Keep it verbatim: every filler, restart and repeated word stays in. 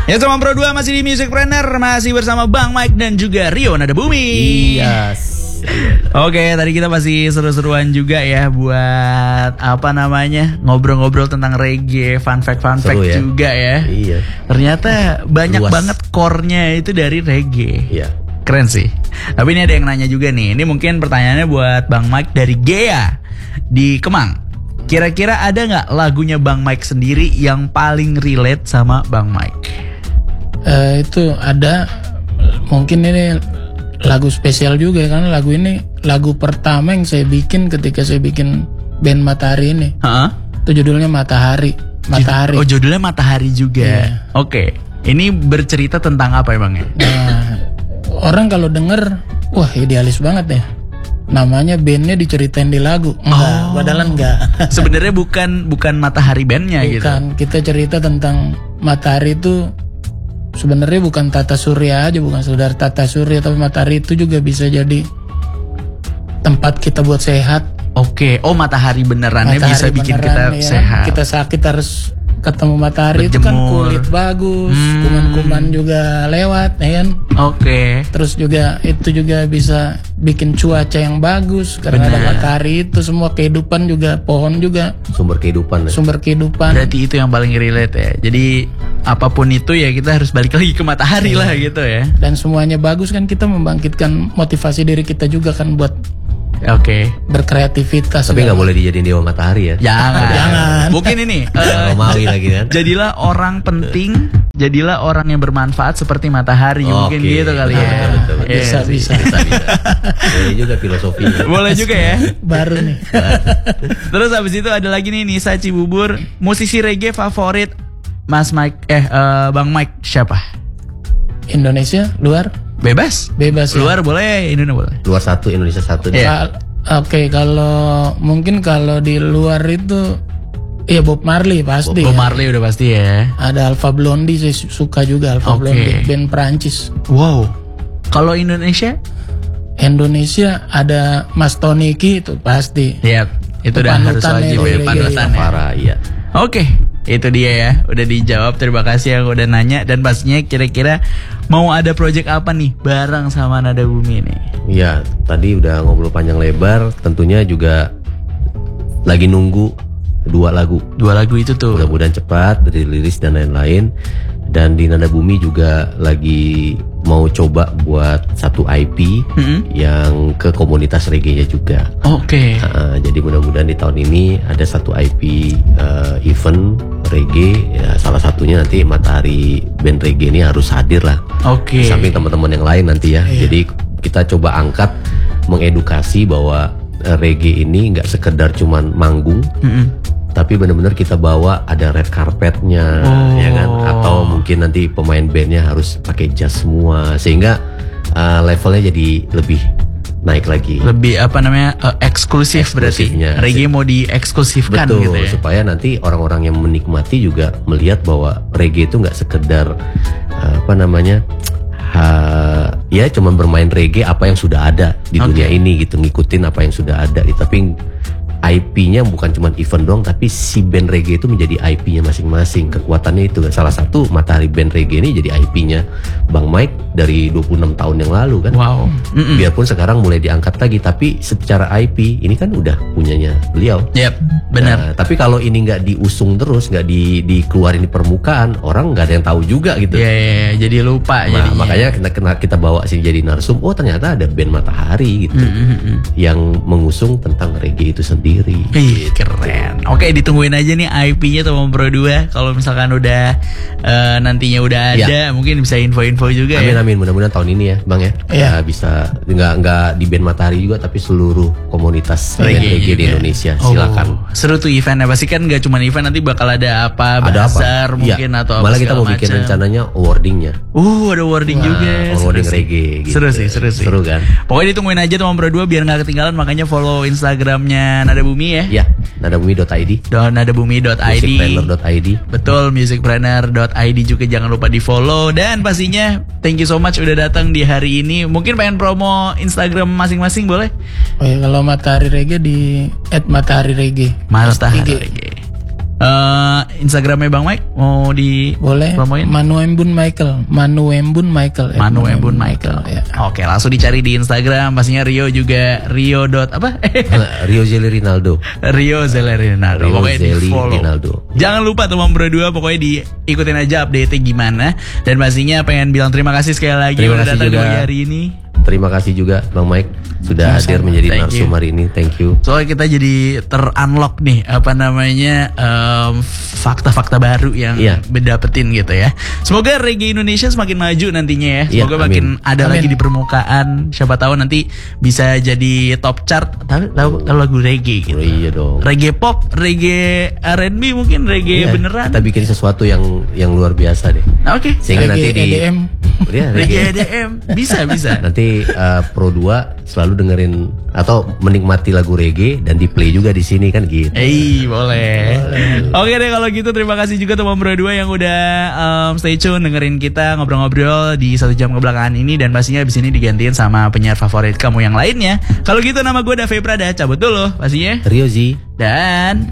Ya sama Pro dua masih di Musicpreneur, masih bersama Bang Mike dan juga Rio Nada Bumi. Yes. Oke, tadi kita masih seru-seruan juga ya buat apa namanya ngobrol-ngobrol tentang reggae, fun fact fun fact ya? juga ya. Iya. Ternyata banyak Luas. banget core-nya itu dari reggae. Iya. Keren sih. Tapi ini ada yang nanya juga nih. Ini mungkin pertanyaannya buat Bang Mike dari Gea di Kemang. Kira-kira ada nggak lagunya Bang Mike sendiri yang paling relate sama Bang Mike? Uh, itu ada, mungkin ini lagu spesial juga karena lagu ini lagu pertama yang saya bikin ketika saya bikin band Matahari ini. Heeh. Itu judulnya Matahari. Matahari. Oh, judulnya Matahari juga. Iya. Oke. Ini bercerita tentang apa emang ya? Nah, orang kalau denger, wah idealis banget ya. Namanya bandnya diceritain di lagu. Enggak, Oh. padahal enggak. Sebenarnya bukan bukan Matahari bandnya gitu. Bukan, kita cerita tentang Matahari itu sebenarnya bukan Tata Surya aja, bukan saudara Tata Surya, tapi Matahari itu juga bisa jadi tempat kita buat sehat. Oke. Oh, matahari benerannya Matahari bisa bikin beneran, kita ya. sehat. Kita sakit harus ketemu matahari, itu kan Berjemur. kulit bagus, Hmm. kuman-kuman juga lewat, ya kan. Oke. Terus juga itu juga bisa bikin cuaca yang bagus karena ada Benar. matahari, itu semua kehidupan juga, pohon juga Sumber kehidupan. Ya? sumber kehidupan. Berarti itu yang paling relate ya. Jadi apapun itu ya kita harus balik lagi ke matahari Iya. lah gitu ya. Dan semuanya bagus kan, kita membangkitkan motivasi diri kita juga kan buat Oke. berkreativitas. Tapi nggak segala. boleh dijadiin dewa matahari ya. Jangan. Jangan. Mungkin ini eh, Romawi lagi kan. jadilah orang penting, jadilah orang yang bermanfaat seperti matahari. Mungkin Oke. gitu kali ya. Betul, betul, betul. Iya Bisa, sih. bisa. Bisa bisa. Boleh juga filosofinya. Boleh juga ya. Baru nih. Terus habis itu ada lagi nih Nisa Cibubur, musisi reggae favorit Mas Mike eh eh, Bang Mike siapa? Indonesia, luar, Bebas? bebas ya. Luar boleh, Indonesia boleh. Luar satu, Indonesia satu. Iya. Kal- Oke, kalau mungkin kalau di luar itu ya Bob Marley pasti. Bob ya. Marley udah pasti ya. Ada Alpha Blondy, saya su- suka juga Alpha Oke. Blondy, band Prancis. Wow. Kalau Indonesia? Indonesia ada Mas Toniki itu pasti. Iya, itu udah harus Panutan wajib ya, ya, reggae. panutan ya. Parah, iya. Oke, itu dia ya. Udah dijawab. Terima kasih yang udah nanya. Dan pastinya kira-kira mau ada project apa nih bareng sama Nada Bumi nih? Iya, tadi udah ngobrol panjang lebar. Tentunya juga lagi nunggu dua lagu. Dua lagu itu tuh. Mudah-mudahan cepat dirilis dan lain-lain. Dan di Nada Bumi juga lagi mau coba buat satu I P Mm-mm. yang ke komunitas reggae-nya juga. Oke. Uh, jadi mudah-mudahan di tahun ini ada satu I P uh, event reggae, ya, salah satunya nanti Matahari band reggae ini harus hadir lah. Oke. Di samping teman-teman yang lain nanti ya. Iya. Jadi kita coba angkat, mengedukasi bahwa uh, reggae ini nggak sekedar cuman manggung, Mm-mm. tapi benar-benar kita bawa ada red carpetnya, Oh. ya kan? Atau mungkin nanti pemain bandnya harus pakai jas semua, sehingga uh, levelnya jadi lebih naik lagi. Lebih apa namanya eh, eksklusif berarti. Eksklusifnya. Reggae mau dieksklusifkan Betul, gitu ya. supaya nanti orang-orang yang menikmati juga melihat bahwa reggae itu nggak sekedar uh, apa namanya, ha, ya cuman bermain reggae apa yang sudah ada di Oke. dunia ini gitu, ngikutin apa yang sudah ada. Tapi I P-nya bukan cuma event doang, tapi si band reggae itu menjadi I P-nya masing-masing. Kekuatannya itu salah satu Matahari band reggae ini jadi I P-nya Bang Mike dari dua puluh enam tahun yang lalu kan. Wow. Mm-mm. Biarpun sekarang mulai diangkat lagi, tapi secara I P ini kan udah punyanya beliau. Yep, benar. Nah, tapi kalau ini nggak diusung terus, nggak di, dikeluarin di permukaan, orang nggak ada yang tahu juga gitu. Iya, iya, iya, jadi lupa Nah, jadinya. makanya kita, kita kita bawa sih jadi narsum. Oh ternyata ada band Matahari gitu Mm-mm. yang mengusung tentang reggae itu sendiri. Ih, keren. Oke, ditungguin aja nih I P-nya sama Pro dua. Kalau misalkan udah eh, nantinya udah ada, mungkin bisa info-info juga Amin ya. amin, mudah-mudahan tahun ini ya Bang ya. Iya. Ya, bisa nggak nggak di band Matahari juga, tapi seluruh komunitas band Reggae reggae di juga. Indonesia. Oh, Silakan. seru tuh eventnya. Pasti kan nggak cuma event, nanti bakal ada apa, Ada apa? bazar mungkin Iya. atau apa Malah kita segala mau bikin macam. rencananya awardingnya. Uh, ada wording juga. Nah, Seru awarding sih. reggae gitu. Seru sih, seru sih. Seru kan? Pokoknya ditungguin aja teman Pro dua biar nggak ketinggalan. Makanya follow Instagramnya Nada Bumi ya. Ya, nadabumi dot i d, Dan nadabumi dot i d. musicpreneur dot i d. Betul, musicpreneur dot i d juga jangan lupa di follow. Dan pastinya thank you so much udah datang di hari ini. Mungkin pengen promo Instagram masing-masing boleh? Oh ya, kalau Matahari Reggae di at Matahari Reggae. Matahari I G. Reggae. Eh, Instagramnya Bang Mike mau di Boleh. promoin? Manu Embun Michael. Manu Embun Michael. ya. Manu Embun Michael. Ya. Oke, langsung dicari di Instagram. Pastinya Rio juga Rio dot apa? Rio Zeli Rinaldo. Rio Zelerinaldo. Rio Pokoknya di Zeli follow. Rinaldo. Jangan lupa teman berdua pokoknya diikutin aja update-nya gimana. Dan pastinya pengen bilang terima kasih sekali lagi Terima udah kasih datang di juga. pagi hari ini. Terima kasih juga Bang Mike sudah hadir menjadi Thank narsum you. hari ini. Thank you. Soalnya kita jadi ter-unlock nih apa namanya em, fakta-fakta baru yang Iya. bedapetin gitu ya. Semoga reggae Indonesia semakin maju nantinya ya. Iya, Semoga amin. makin ada Amin. lagi di permukaan. Siapa tahu nanti bisa jadi top chart. Tahu tahu tahu lagu reggae gitu. Oh, iya dong. Reggae pop, reggae R and B mungkin reggae Iya, beneran. Kita bikin sesuatu yang yang luar biasa deh. Nah, Oke. Sehingga nanti Reggae di E D M. Iya, Reggae reggae. E D M bisa bisa. Nanti uh, Pro dua selalu dengerin atau menikmati lagu reggae dan di play juga di sini kan gitu. Eh boleh. Oke deh kalau gitu terima kasih juga teman berdua yang udah um, stay tune dengerin kita ngobrol-ngobrol di satu jam kebelakangan ini dan pastinya abis ini digantiin sama penyiar favorit kamu yang lainnya. Kalau gitu nama gue Dave Prada cabut dulu pastinya Rio Z. dan